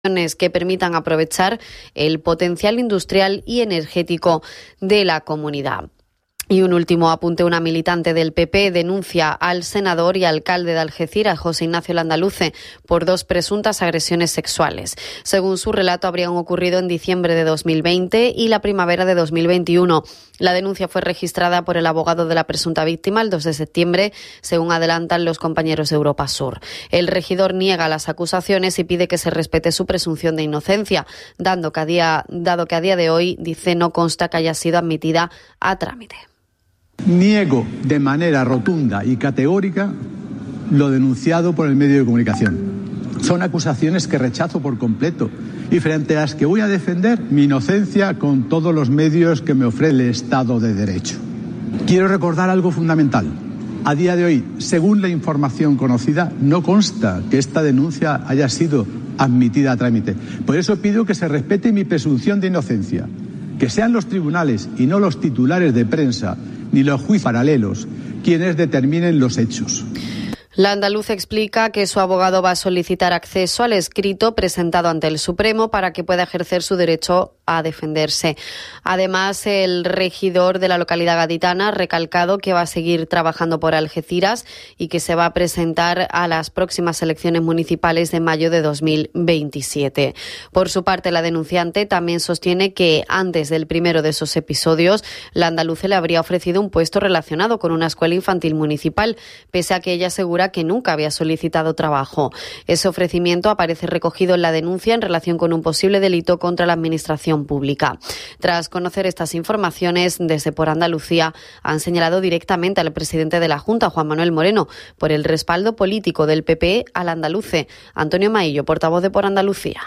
que permitan aprovechar el potencial industrial y energético de la comunidad. Y un último apunte, una militante del PP denuncia al senador y alcalde de Algeciras, José Ignacio Landaluce, por 2 presuntas agresiones sexuales. Según su relato, habrían ocurrido en diciembre de 2020 y la primavera de 2021. La denuncia fue registrada por el abogado de la presunta víctima el 2 de septiembre, según adelantan los compañeros de Europa Sur. El regidor niega las acusaciones y pide que se respete su presunción de inocencia, dado que a día de hoy, dice, no consta que haya sido admitida a trámite. Niego de manera rotunda y categórica lo denunciado por el medio de comunicación. Son acusaciones que rechazo por completo y frente a las que voy a defender mi inocencia con todos los medios que me ofrece el Estado de Derecho. Quiero recordar algo fundamental. A día de hoy, según la información conocida, no consta que esta denuncia haya sido admitida a trámite. Por eso pido que se respete mi presunción de inocencia, que sean los tribunales y no los titulares de prensa ni los juicios paralelos quienes determinen los hechos. Landaluce explica que su abogado va a solicitar acceso al escrito presentado ante el Supremo para que pueda ejercer su derecho a defenderse. Además, el regidor de la localidad gaditana ha recalcado que va a seguir trabajando por Algeciras y que se va a presentar a las próximas elecciones municipales de mayo de 2027. Por su parte, la denunciante también sostiene que antes del primero de esos episodios, Landaluce le habría ofrecido un puesto relacionado con una escuela infantil municipal, pese a que ella asegura que nunca había solicitado trabajo. Ese ofrecimiento aparece recogido en la denuncia en relación con un posible delito contra la administración pública. Tras conocer estas informaciones, desde Por Andalucía han señalado directamente al presidente de la Junta, Juan Manuel Moreno, por el respaldo político del PP al andaluce. Antonio Maillo, portavoz de Por Andalucía.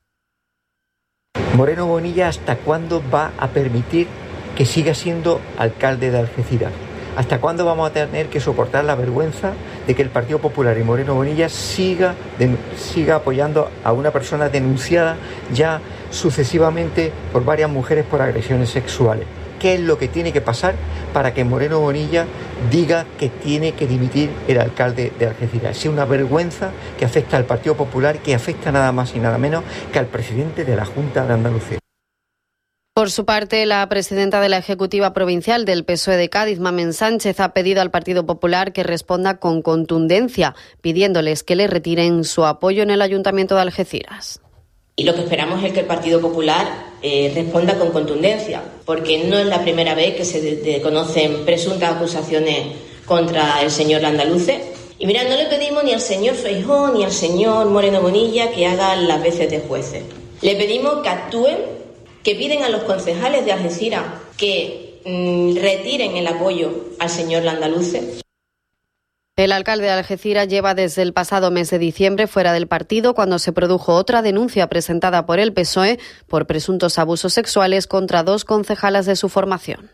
Moreno Bonilla, ¿hasta cuándo va a permitir que siga siendo alcalde de Algeciras? ¿Hasta cuándo vamos a tener que soportar la vergüenza de que el Partido Popular y Moreno Bonilla siga apoyando a una persona denunciada ya sucesivamente por varias mujeres por agresiones sexuales? ¿Qué es lo que tiene que pasar para que Moreno Bonilla diga que tiene que dimitir el alcalde de Algeciras? Es una vergüenza que afecta al Partido Popular, que afecta nada más y nada menos que al presidente de la Junta de Andalucía. Por su parte, la presidenta de la Ejecutiva Provincial del PSOE de Cádiz, Mamen Sánchez, ha pedido al Partido Popular que responda con contundencia, pidiéndoles que le retiren su apoyo en el Ayuntamiento de Algeciras. Y lo que esperamos es que el Partido Popular responda con contundencia, porque no es la primera vez que se conocen presuntas acusaciones contra el señor Landaluce. Y mira, no le pedimos ni al señor Feijóo ni al señor Moreno Bonilla que hagan las veces de jueces. Le pedimos que actúen, que piden a los concejales de Algeciras que retiren el apoyo al señor Landaluce. El alcalde de Algeciras lleva desde el pasado mes de diciembre fuera del partido cuando se produjo otra denuncia presentada por el PSOE por presuntos abusos sexuales contra 2 concejalas de su formación.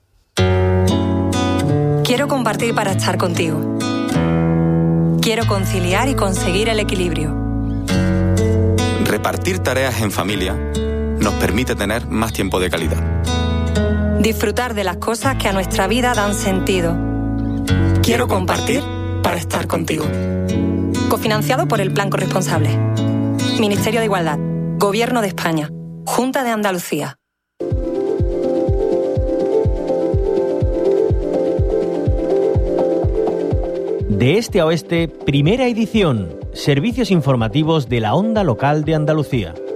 Quiero compartir para estar contigo. Quiero conciliar y conseguir el equilibrio. Repartir tareas en familia nos permite tener más tiempo de calidad. Disfrutar de las cosas que a nuestra vida dan sentido. Quiero compartir para estar contigo. Cofinanciado por el Plan Corresponsable. Ministerio de Igualdad. Gobierno de España. Junta de Andalucía. De este a oeste, primera edición. Servicios informativos de la Onda Local de Andalucía.